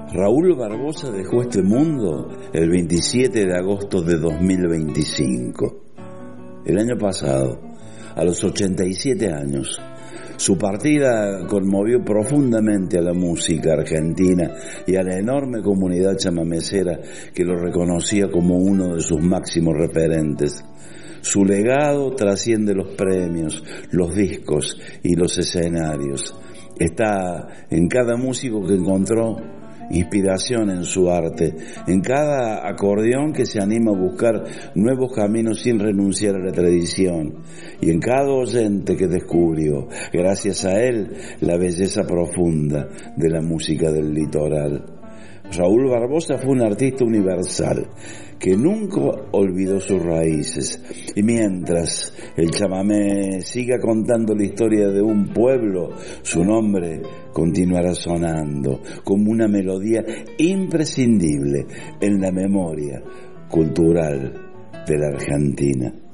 Raúl Barbosa dejó este mundo el 27 de agosto de 2025. El año pasado, a los 87 años, su partida conmovió profundamente a la música argentina y a la enorme comunidad chamamecera que lo reconocía como uno de sus máximos referentes. Su legado trasciende los premios, los discos y los escenarios. Está en cada músico que encontró inspiración en su arte, en cada acordeón que se anima a buscar nuevos caminos sin renunciar a la tradición, y en cada oyente que descubrió, gracias a él, la belleza profunda de la música del litoral. Raúl Barbosa fue un artista universal que nunca olvidó sus raíces, y mientras el chamamé siga contando la historia de un pueblo, su nombre continuará sonando como una melodía imprescindible en la memoria cultural de la Argentina.